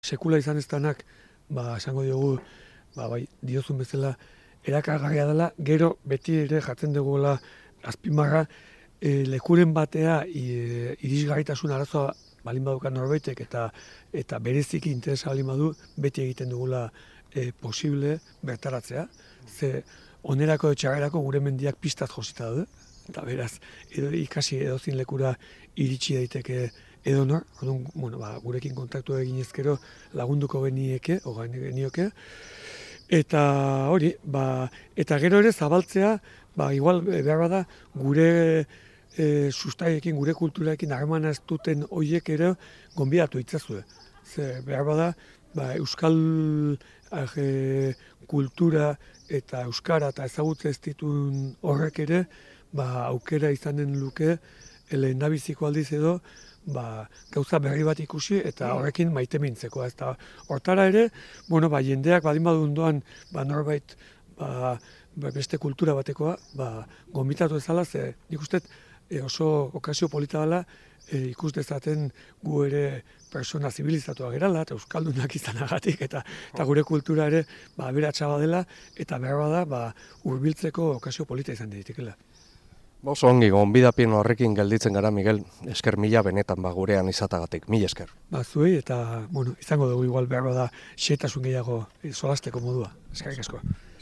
sekula izan ez danak, esango diogu, bai, diozun bezala, erakargarria dela, gero beti ere jatzen dugula azpimarra, lekuren batea irisgarritasun arazoa balin badukan norbaitek eta bereziki interesa balin badu, beti egiten dugula posible bertaratzea. Ze onerako etxagerako gure mendiak pistaz josita daude, eta beraz, ikasi edozin lekura iritsi daiteke edonor, gurekin kontaktu egin ezkero lagunduko genioke, eta hori, eta gero ere zabaltzea, igual behar bada gure sustaiekin, gure kulturaekin harremana ez duten horiek ere gonbidatu itzazue. Ze behar bada, euskal kultura eta euskara eta ezagutze ez dituen horrek ere, aukera izanen luke, lehendabiziko aldiz edo, gauza berri bat ikusi eta horrekin maite mintzeko. Eta hortara ere, jendeak badin badu ondoan norbait beste kultura batekoa, gonbitatu ezala, ze nik uste oso okazio polita dela ikus dezaten gu ere persona zibilizatua gerala, eta euskaldunak izanagatik, eta gure kultura ere aberatsa badela, eta behar bada hurbiltzeko okazio polita izan ditekela. Oso ongi, gonbidapien horrekin gelditzen gara, Miguel, esker mila benetan gurean izatagatik, mila esker. Zuei, eta izango dugu igual behar bada xehetasun gehiago solasteko modua. Eskerrik asko.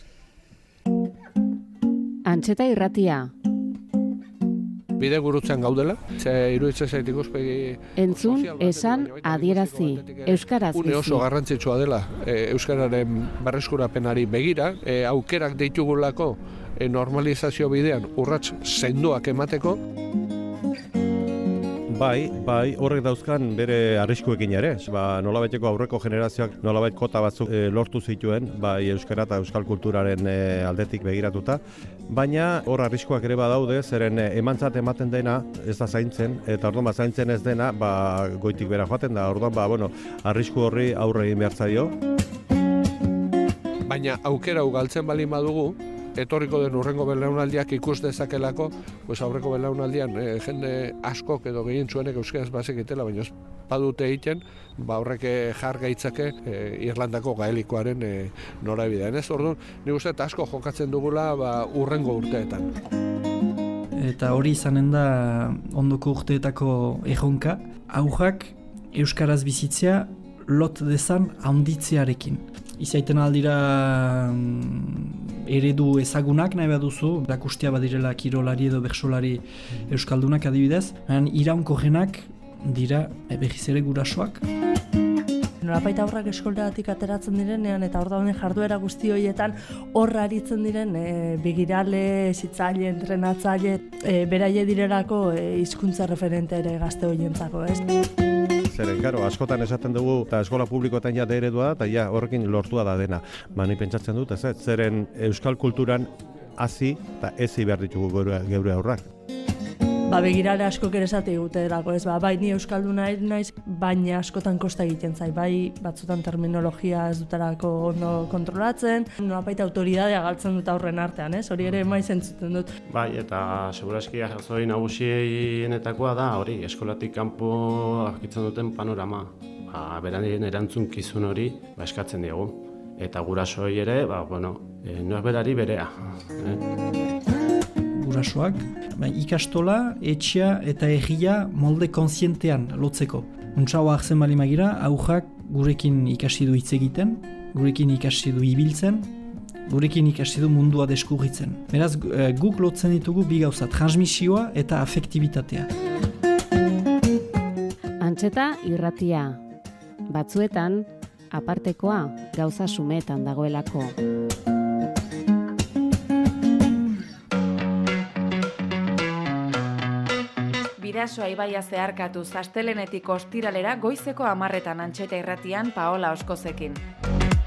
Antxeta Irratia. Bide gurutzean gaudela, iruditzen zait ikuspegi... Entzun, esan, adierazi, euskaraz bizi. Une oso garrantzitsua dela, euskararen berreskurapenari begira, aukerak deitugulako normalizazio bidean urrats sendoak emateko. Bai, horrek dauzkan bere arriskuekin ere. Nolabaiteko aurreko generazioak nolabait kota batzuk lortu zituen, euskara eta euskal kulturaren aldetik begiratuta. Baina hor arriskuak ere badaude, zeren emantzat ematen dena ez da zaintzen, eta orduan zaintzen ez dena, goitik bera joaten da. Orduan, arrisku horri aurre egin behar zaio. Baina aukera galtzen balin badugu, etorriko den urrengo belaunaldiak ikus dezakelako, aurreko belaunaldian jende askok edo gehien zuenek euskaraz bazekitela, baina ez badute egiten, horrek jar gaitzake Irlandako gaelikoaren norabidean. Orduan, nik uste asko jokatzen dugula urrengo urteetan. Eta hori izanen da ondoko urteetako erronka, aurrak euskaraz bizitzea lot dezan handitzearekin. Izaiten aldira eredu ezagunak nahi baduzu, erakustia badirela kirolari edo bertsolari euskaldunak adibidez, iraunkorrenak dira behiz ere gurasoak. Nolapait aurrak eskolaratik ateratzen direnean eta hor dauden jarduera guzti horietan horra aritzen diren begirale, zitzaile, entrenatzaile, beraie direlako hizkuntza referente ere gazte horientzako, ez? Zeren, askotan esaten dugu eta eskola publikoetan ja eredua da, eta horrekin lortua da dena. Ni pentsatzen dut, ez? Zeren euskal kulturan hazi eta ezi behar ditugu geure aurrak. Begirale askok ere esate egute delako, ez? Bai, ni euskalduna naiz, baina askotan kosta egiten zai. Bai, batzutan terminologia ez dutarako ondo kontrolatzen, nolapait autoridadea galtzen dut aurren artean, ez? Hori ere maiz entzuten dut. Bai, eta segurazki arrazoi nagusienetakoa da, hori, eskolatik kanpo argitzen duten panorama. Beranien erantzunkizun hori eskatzen diegu. Eta gurasoi ere, norberari berea. Gurasoak, ikastola, etxea eta herria molde kontzientean lotzeko. Untsaua hartzen bali magira, aurrak gurekin ikasi du hitz egiten, gurekin ikasi du ibiltzen, gurekin ikasi du mundua deskurritzen. Beraz, guk lotzen ditugu bi gauza, transmisioa eta afektibitatea. Antxeta Irratia. Batzuetan, apartekoa gauza sumetan dagoelako. Bidasoa ibaia zeharkatuz astelehenetik ostiralera goizeko 10:00 Antxeta Irratian Paola Oskozekin.